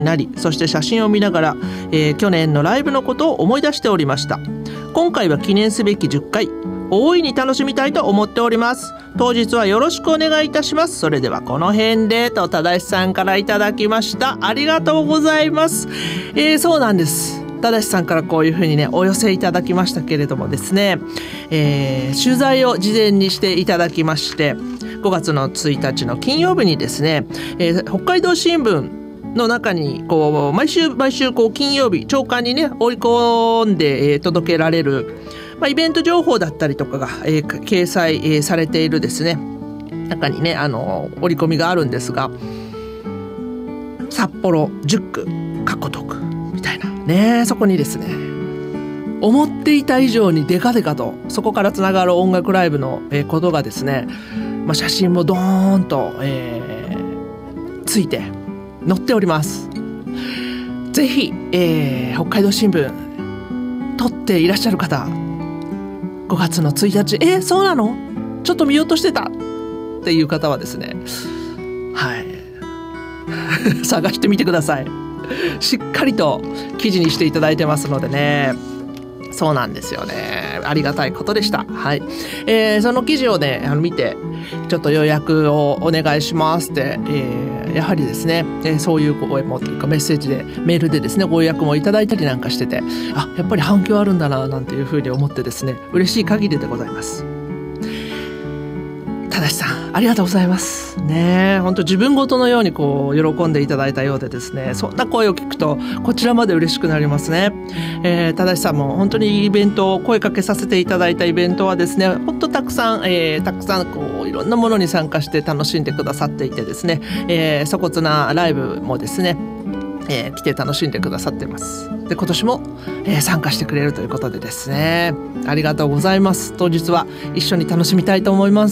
なり、そして写真を見ながら、去年のライブのことを思い出しておりました。今回は記念すべき10回、大いに楽しみたいと思っております。当日はよろしくお願いいたします。それではこの辺でと、ただしさんからいただきました。ありがとうございます。そうなんです。ただしさんからこういうふうにねお寄せいただきましたけれどもですね、取材を事前にしていただきまして、5月の1日の金曜日にですね、北海道新聞の中にこう毎週こう金曜日朝刊にね織り込んで、届けられる、イベント情報だったりとかが、掲載、されているですね中にね織り込みがあるんですが、札幌10区過去特みたいなね、そこにですね思っていた以上にデカデカとそこからつながる音楽ライブの、ことがですね、写真もドーンと、ついて載っております。ぜひ、北海道新聞撮っていらっしゃる方、5月の1日そうなのちょっと見ようとしてたっていう方はですね、探してみてください。しっかりと記事にしていただいてますのでね、そうなんですよね、ありがたいことでした。その記事をね見てちょっと予約をお願いしますって、やはりですね、そういう声もというかメッセージでメールでですねご予約もいただいたりなんかしてて、やっぱり反響あるんだななんていうふうに思ってですね、嬉しい限りでございます。ただしさんありがとうございますね。本当自分ごとのようにこう喜んでいただいたようでですね、そんな声を聞くとこちらまで嬉しくなりますね。ただしさんも本当にイベントを声かけさせていただいたイベントはですね、本当たくさんこういろんなものに参加して楽しんでくださっていてですね、粗骨なライブもですね、来て楽しんでくださってます。で今年も、参加してくれるということでですね、ありがとうございます。当日は一緒に楽しみたいと思います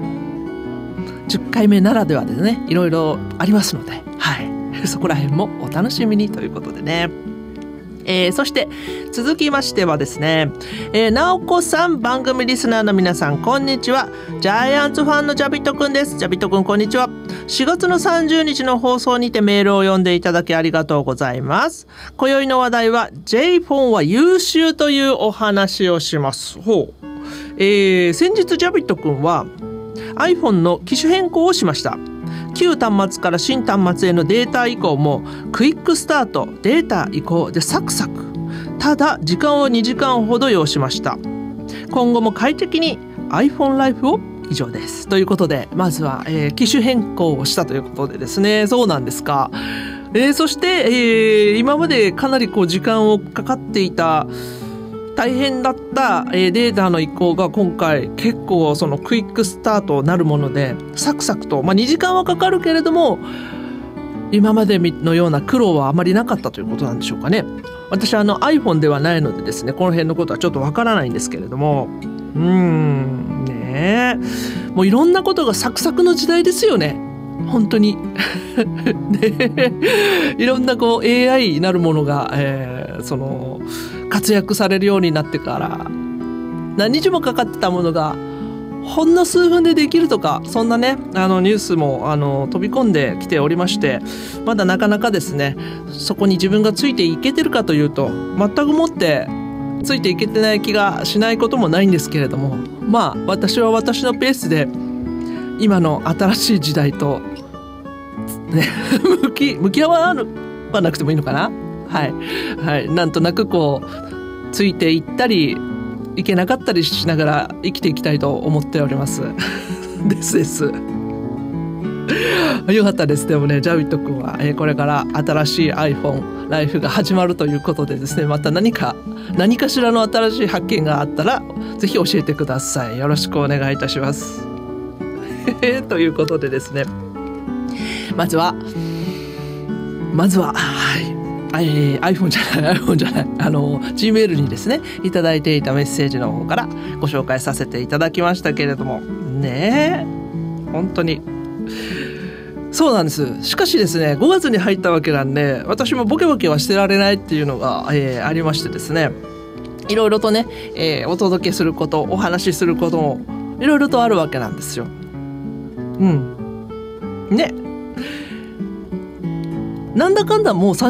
。10回目ならではでねいろいろありますので、そこら辺もお楽しみにということでね。そして続きましてはですね、なおこさん、番組リスナーの皆さんこんにちは。ジャイアンツファンのジャビットくんです。ジャビットくんこんにちは。4月の30日の放送にてメールを読んでいただきありがとうございます。今宵の話題は J フォンは優秀というお話をします。先日ジャビットくんは iPhone の機種変更をしました。旧端末から新端末へのデータ移行もクイックスタート、データ移行でサクサク、ただ時間を2時間ほど要しました。今後も快適に iPhone ライフを以上ですということで、まずは、機種変更をしたということでですね。そうなんですか。そして、今までかなりこう時間をかかっていた大変だった、データの移行が今回結構そのクイックスタートなるものでサクサクと、2時間はかかるけれども今までのような苦労はあまりなかったということなんでしょうかね。私はiPhone ではないのでですね、この辺のことはちょっとわからないんですけれども、ね、もういろんなことがサクサクの時代ですよね本当にね、いろんなこう AI なるものが、その活躍されるようになってから何日もかかってたものがほんの数分でできるとか、そんなねニュースも飛び込んできておりまして、まだなかなかですねそこに自分がついていけてるかというと全くもってついていけてない気がしないこともないんですけれども、私は私のペースで今の新しい時代と、ね、向き合わなくてもいいのかな。なんとなくこうついていったりいけなかったりしながら生きていきたいと思っておりますですよかったです。でもねジャビット君は、これから新しい iPhone ライフが始まるということでですね、また何かしらの新しい発見があったらぜひ教えてください。よろしくお願いいたしますということでですね、まずはiPhone じゃないGmail にですねいただいていたメッセージの方からご紹介させていただきましたけれどもね、本当にそうなんです。しかしですね5月に入ったわけなんで、私もボケボケはしてられないっていうのが、ありましてですね、いろいろとね、お届けすること、お話しすることもいろいろとあるわけなんですよ。ね、 なんだかんだもう